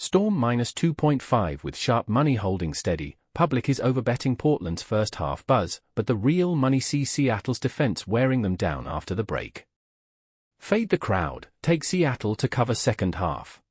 Storm -2.5 with sharp money holding steady. Public is overbetting Portland's first half buzz, but the real money sees Seattle's defense wearing them down after the break. Fade the crowd, take Seattle to cover second half.